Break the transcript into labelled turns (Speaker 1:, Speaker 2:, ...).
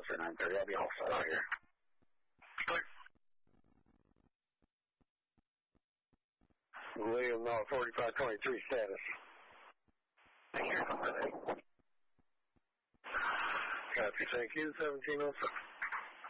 Speaker 1: closer, 9:30. I'll be all set out here.
Speaker 2: William, 4523 status.
Speaker 1: Thank you.
Speaker 2: Copy, thank you, 1707.